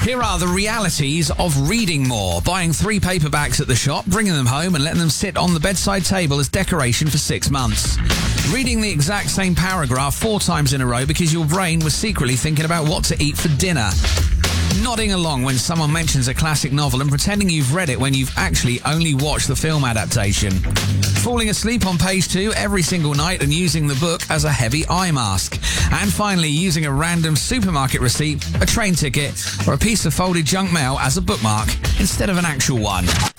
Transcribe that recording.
Here are the realities of reading more. Buying 3 paperbacks at the shop, bringing them home and letting them sit on the bedside table as decoration for 6 months. Reading the exact same paragraph 4 times in a row because your brain was secretly thinking about what to eat for dinner. Nodding along when someone mentions a classic novel and pretending you've read it when you've actually only watched the film adaptation. Falling asleep on page 2 every single night and using the book as a heavy eye mask. And finally, using a random supermarket receipt, a train ticket, or a piece of folded junk mail as a bookmark instead of an actual one.